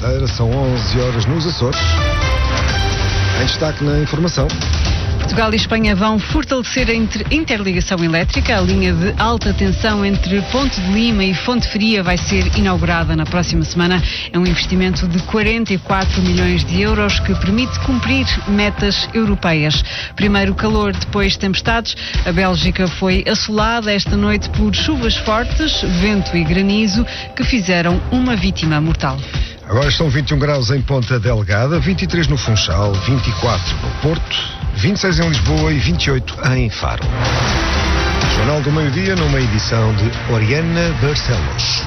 quinta-feira, são 11 horas nos Açores. Em destaque na informação. Portugal e Espanha vão fortalecer a interligação elétrica. A linha de alta tensão entre Ponte de Lima e Fonte Fria vai ser inaugurada na próxima semana. É um investimento de 44 milhões de euros que permite cumprir metas europeias. Primeiro calor, depois tempestades. A Bélgica foi assolada esta noite por chuvas fortes, vento e granizo que fizeram uma vítima mortal. Agora estão 21 graus em Ponta Delgada, 23 no Funchal, 24 no Porto, 26 em Lisboa e 28 em Faro. Jornal do Meio-Dia, numa edição de Oriana Barcelos.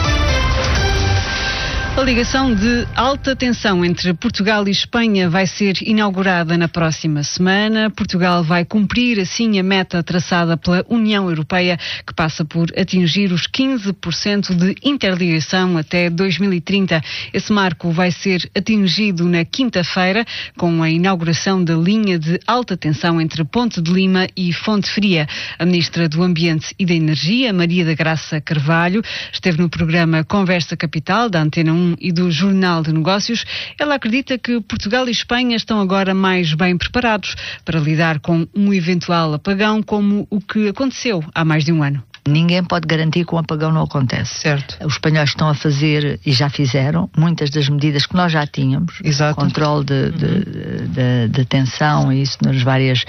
A ligação de alta tensão entre Portugal e Espanha vai ser inaugurada na próxima semana. Portugal vai cumprir assim a meta traçada pela União Europeia, que passa por atingir os 15% de interligação até 2030. Esse marco vai ser atingido na quinta-feira, com a inauguração da linha de alta tensão entre Ponte de Lima e Fonte Fria. A Ministra do Ambiente e da Energia, Maria da Graça Carvalho, esteve no programa Conversa Capital, da Antena 1 e do Jornal de Negócios. Ela acredita que Portugal e Espanha estão agora mais bem preparados para lidar com um eventual apagão como o que aconteceu há mais de um ano. Ninguém pode garantir que um apagão não acontece. Certo. Os espanhóis estão a fazer, e já fizeram, muitas das medidas que nós já tínhamos. Exato. Controle de tensão e isso nas várias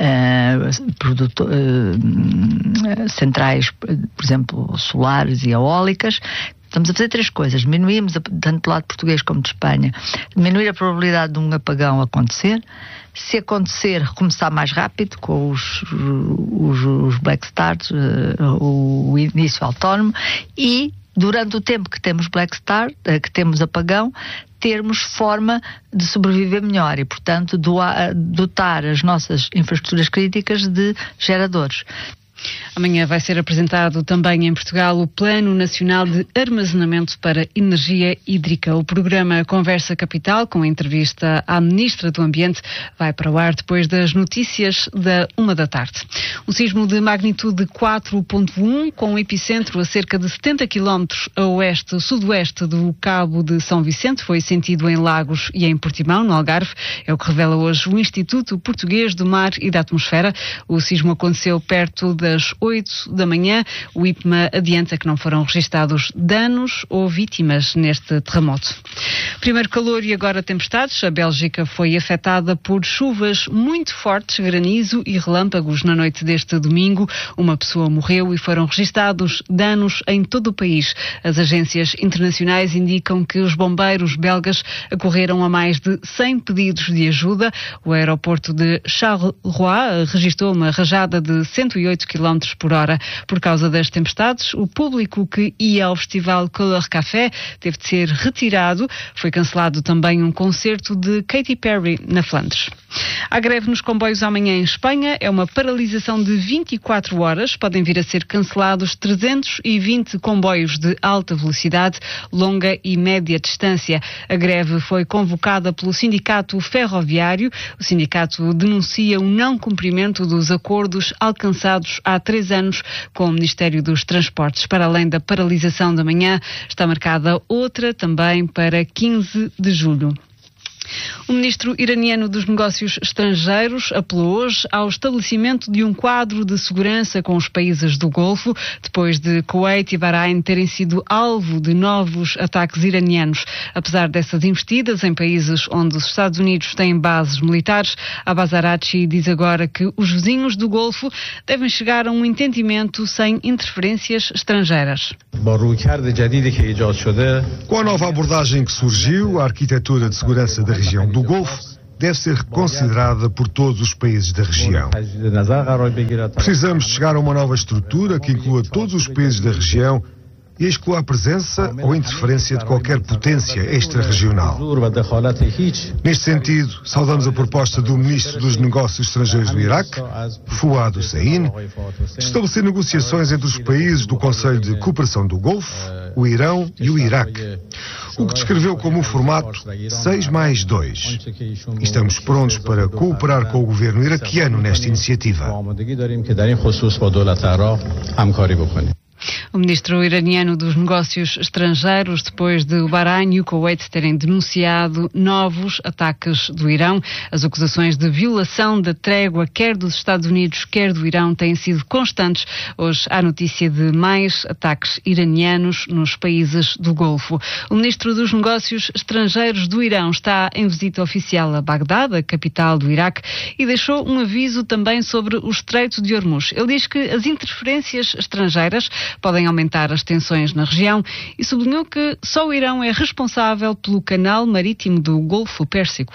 centrais, por exemplo, solares e eólicas. Estamos a fazer três coisas. Diminuímos, tanto do lado português como de Espanha, diminuir a probabilidade de um apagão acontecer. Se acontecer, recomeçar mais rápido com os black starts, o início autónomo, e durante o tempo que temos black start, que temos apagão, termos forma de sobreviver melhor e, portanto, dotar as nossas infraestruturas críticas de geradores. Amanhã vai ser apresentado também em Portugal o Plano Nacional de Armazenamento para Energia Hídrica. O programa Conversa Capital, com a entrevista à Ministra do Ambiente, vai para o ar depois das notícias da 13h. Um sismo de magnitude 4.1, com o epicentro a cerca de 70 km a oeste-sudoeste do Cabo de São Vicente, foi sentido em Lagos e em Portimão, no Algarve. É o que revela hoje o Instituto Português do Mar e da Atmosfera. O sismo aconteceu perto das 8 da manhã. O IPMA adianta que não foram registados danos ou vítimas neste terremoto. Primeiro calor e agora tempestades. A Bélgica foi afetada por chuvas muito fortes, granizo e relâmpagos na noite deste domingo. Uma pessoa morreu e foram registados danos em todo o país. As agências internacionais indicam que os bombeiros belgas acorreram a mais de 100 pedidos de ajuda. O aeroporto de Charleroi registrou uma rajada de 108 km por hora. Por causa das tempestades, o público que ia ao festival Color Café teve de ser retirado. Foi cancelado também um concerto de Katy Perry na Flandres. Há greve nos comboios amanhã em Espanha. É uma paralisação de 24 horas. Podem vir a ser cancelados 320 comboios de alta velocidade, longa e média distância. A greve foi convocada pelo Sindicato Ferroviário. O sindicato denuncia o não cumprimento dos acordos alcançados há 3 anos com o Ministério dos Transportes. Para além da paralisação da manhã, está marcada outra também para 15 de julho. O ministro iraniano dos Negócios Estrangeiros apelou hoje ao estabelecimento de um quadro de segurança com os países do Golfo, depois de Kuwait e Bahrein terem sido alvo de novos ataques iranianos. Apesar dessas investidas em países onde os Estados Unidos têm bases militares, Abbas Araghchi diz agora que os vizinhos do Golfo devem chegar a um entendimento sem interferências estrangeiras. Com a nova abordagem que surgiu, a arquitetura de segurança da região do Golfo deve ser reconsiderada por todos os países da região. Precisamos de chegar a uma nova estrutura que inclua todos os países da região e exclua a presença ou interferência de qualquer potência extra-regional. Neste sentido, saudamos a proposta do Ministro dos Negócios Estrangeiros do Iraque, Fouad Hussein, de estabelecer negociações entre os países do Conselho de Cooperação do Golfo, o Irão e o Iraque, o que descreveu como o formato 6+2. Estamos prontos para cooperar com o governo iraquiano nesta iniciativa. O ministro iraniano dos Negócios Estrangeiros, depois de o Bahrein e o Kuwait terem denunciado novos ataques do Irão. As acusações de violação da trégua, quer dos Estados Unidos, quer do Irão, têm sido constantes. Hoje há notícia de mais ataques iranianos nos países do Golfo. O ministro dos Negócios Estrangeiros do Irão está em visita oficial a Bagdá, a capital do Iraque, e deixou um aviso também sobre o Estreito de Hormuz. Ele diz que as interferências estrangeiras podem aumentar as tensões na região e sublinhou que só o Irão é responsável pelo canal marítimo do Golfo Pérsico.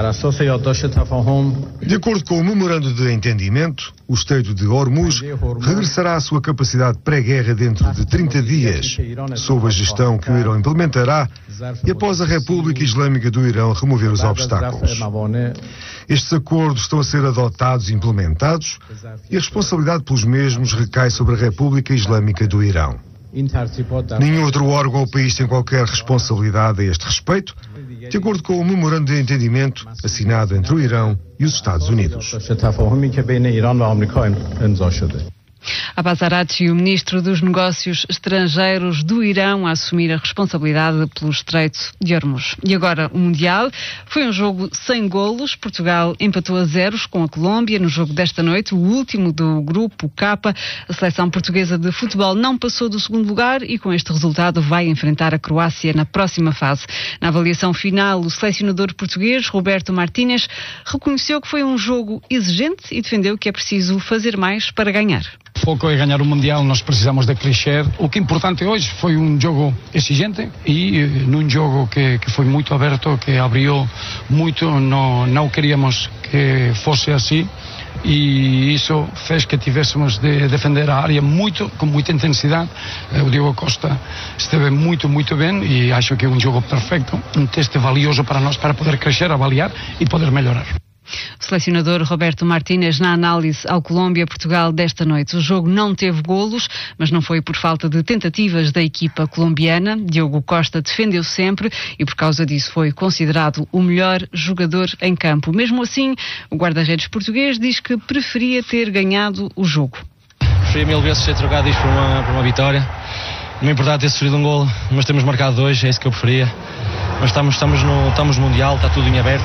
De acordo com o memorando de entendimento, o Estreito de Hormuz regressará à sua capacidade pré-guerra dentro de 30 dias, sob a gestão que o Irão implementará e após a República Islâmica do Irão remover os obstáculos. Estes acordos estão a ser adotados e implementados e a responsabilidade pelos mesmos recai sobre a República Islâmica do Irão. Nenhum outro órgão ou país tem qualquer responsabilidade a este respeito, de acordo com o memorando de entendimento assinado entre o Irão e os Estados Unidos. Abbas Araghchi, o ministro dos Negócios Estrangeiros do Irão, a assumir a responsabilidade pelo Estreito de Hormuz. E agora o Mundial. Foi um jogo sem golos. Portugal empatou a 0 com a Colômbia no jogo desta noite, o último do grupo K. A seleção portuguesa de futebol não passou do segundo lugar e com este resultado vai enfrentar a Croácia na próxima fase. Na avaliação final, o selecionador português, Roberto Martínez, reconheceu que foi um jogo exigente e defendeu que é preciso fazer mais para ganhar. Foco é ganhar o Mundial, nós precisamos de crescer. O que é importante hoje foi um jogo exigente e num jogo que foi muito aberto, que abriu muito, não queríamos que fosse assim e isso fez que tivéssemos de defender a área com muita intensidade. O Diogo Costa esteve muito bem e acho que é um jogo perfeito, um teste valioso para nós para poder crescer, avaliar e poder melhorar. O selecionador Roberto Martínez na análise ao Colômbia-Portugal desta noite. O jogo não teve golos, mas não foi por falta de tentativas da equipa colombiana. Diogo Costa defendeu sempre e por causa disso foi considerado o melhor jogador em campo. Mesmo assim, o guarda-redes português diz que preferia ter ganhado o jogo. Preferia 1000 vezes ter trocado isto por uma vitória. Não é importante ter sofrido um golo, mas temos marcado 2, é isso que eu preferia. Mas estamos no Mundial, está tudo em aberto.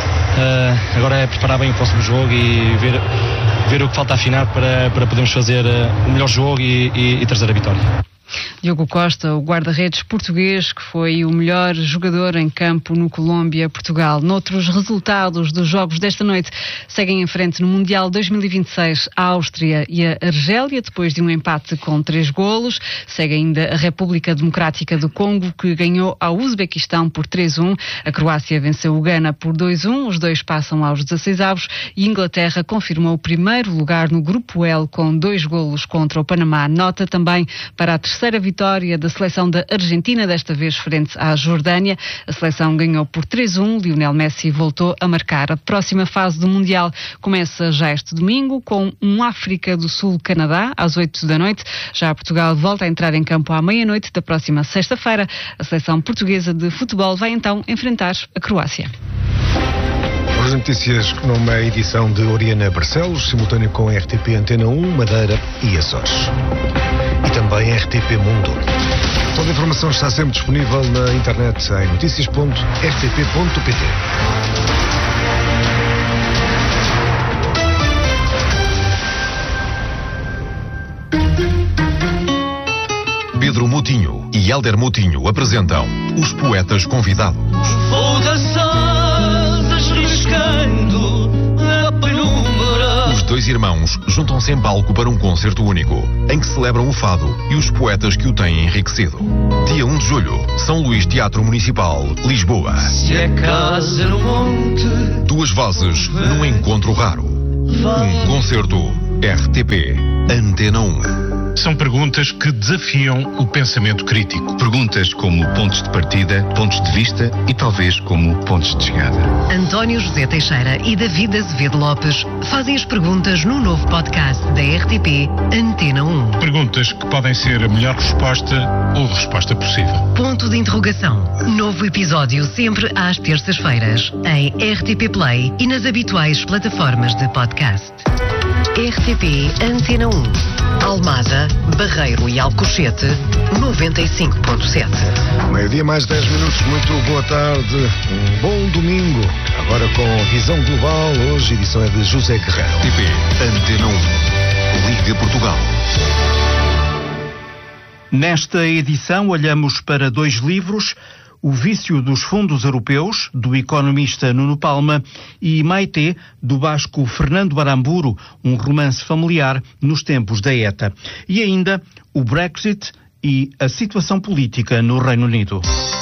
Agora é preparar bem o próximo jogo e ver o que falta afinar para podermos fazer o melhor jogo e trazer a vitória. Diogo Costa, o guarda-redes português, que foi o melhor jogador em campo no Colômbia-Portugal. Noutros resultados dos jogos desta noite, seguem em frente no Mundial 2026 a Áustria e a Argélia, depois de um empate com 3 golos. Segue ainda a República Democrática do Congo, que ganhou ao Uzbequistão por 3-1. A Croácia venceu o Ghana por 2-1. Os dois passam aos 16avos e Inglaterra confirmou o primeiro lugar no Grupo L com 2 golos contra o Panamá. Nota também para a terceira vitória da seleção da Argentina, desta vez frente à Jordânia. A seleção ganhou por 3-1. Lionel Messi voltou a marcar. A próxima fase do Mundial começa já este domingo com um África do Sul-Canadá às 8 da noite. Já Portugal volta a entrar em campo à meia-noite da próxima sexta-feira. A seleção portuguesa de futebol vai então enfrentar a Croácia. As notícias numa edição de Oriana Barcelos, simultâneo com a RTP Antena 1, Madeira e Açores. E também RTP Mundo. Toda a informação está sempre disponível na internet em noticias.rtp.pt. Pedro Moutinho e Hélder Moutinho apresentam Os Poetas Convidados. Vou dançar riscando a penumbra. Os dois irmãos juntam-se em palco para um concerto único, em que celebram o fado e os poetas que o têm enriquecido. Dia 1 de julho, São Luís Teatro Municipal, Lisboa. Se é casa no monte, 2 vozes num encontro raro. Um concerto RTP Antena 1. São perguntas que desafiam o pensamento crítico. Perguntas como pontos de partida, pontos de vista e talvez como pontos de chegada. António José Teixeira e David Azevedo Lopes fazem as perguntas no novo podcast da RTP Antena 1. Perguntas que podem ser a melhor resposta ou a resposta possível. Ponto de interrogação. Novo episódio sempre às terças-feiras em RTP Play e nas habituais plataformas de podcast. RTP Antena 1. Almada, Barreiro e Alcochete, 95.7. Meio-dia mais 10 minutos, muito boa tarde, um bom domingo. Agora com Visão Global, hoje a edição é de José Guerreiro. RTP Antena 1, Liga Portugal. Nesta edição olhamos para 2 livros, O Vício dos Fundos Europeus, do economista Nuno Palma, e Maite, do basco Fernando Aramburu, um romance familiar nos tempos da ETA. E ainda o Brexit e a situação política no Reino Unido.